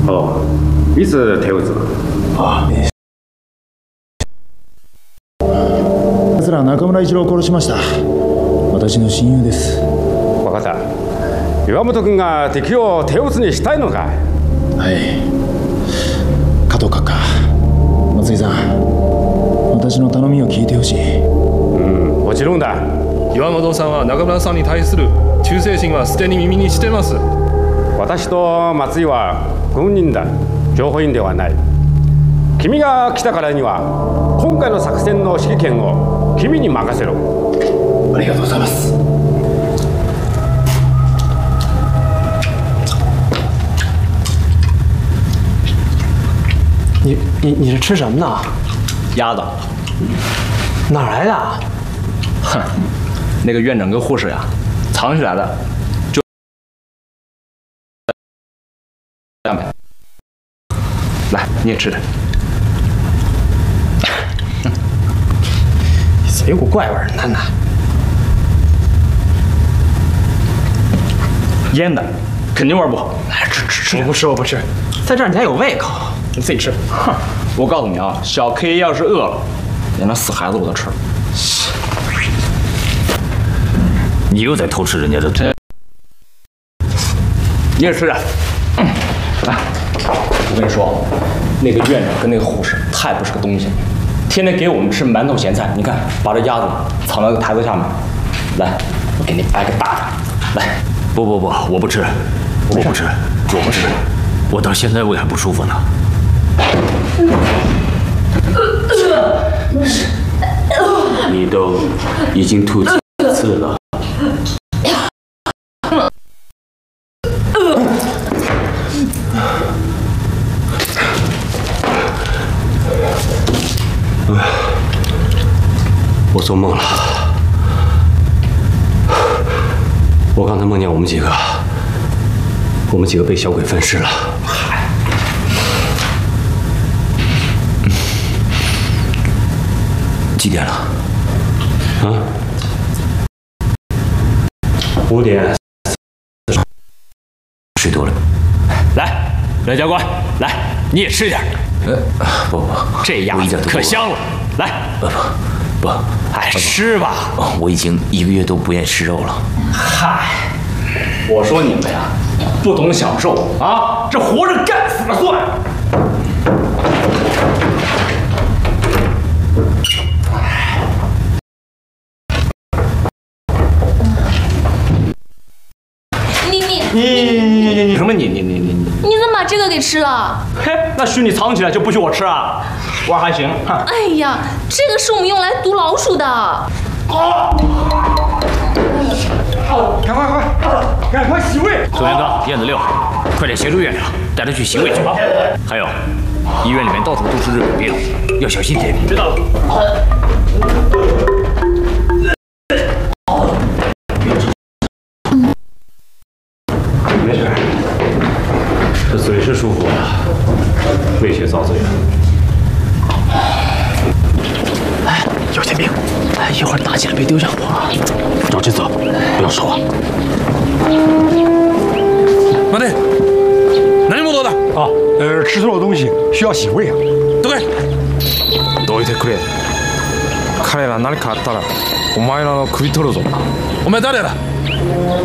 いつ手を打つの？ 奴ら中村一郎を殺しました。私の親友です。 分かった。岩本君が敵を手を打つにしたいのか？ はい。加藤閣下、松井さん、私の頼みを聞いてほしい。 もちろんだ。 岩本さんは中村さんに対する忠誠心はすでに耳にしてます。 私と松井は軍人だ。情報員ではない。君が来たからには今回の作戦の指揮権を君に任せろ。 ありがとうございます。 你是吃什么呢？ 鸭子。 哪儿来的？ 哼，那个院长跟护士呀，藏起来的。就下面，来，你也吃点。 怎么有股怪味儿？楠楠， 腌的，肯定味儿不好。 来吃！我不吃，在这儿你还有胃口，你自己吃。 哼，我告诉你啊，小 K 要是饿了，连那死孩子我都吃了。 你又在偷吃人家的这， 你也吃点。来，我跟你说，那个院长跟那个护士太不是个东西了，天天给我们吃馒头咸菜。你看，把这鸭子藏到台子下面。来，我给你掰个大的。来， 不，我不吃，我不吃，我到现在胃还不舒服呢。你都已经吐几次了。 我做梦了，我刚才梦见我们几个被小鬼分尸了。 几点了？ 啊？5点。 睡多了。来，梁教官，来，你也吃点。 不， 这鸭子可香了。来， 不， 哎，吃吧。我已经1个月都不愿意吃肉了。 嗨，我说你们呀，不懂享受啊！这活着干，死了算。你什么你怎么把这个给吃了？ 嘿，那许你藏起来就不许我吃啊？我还行。 哎呀，这个是我们用来毒老鼠的。 赶快洗胃！ 宋元刚、燕子六，快点协助院长带他去洗胃去吧。还有，医院里面到处都是日本病，要小心点。 知道了。 没事，这嘴是舒服了，胃却遭罪了。 哎，有件病，哎，一会儿打起来别丢下我。 照这走，不要说话。 待て、何者だ？ 吃错了东西需要洗胃啊。 どけ。どいてくれ。彼ら何かあったらお前らの首取るぞ。お前誰だ？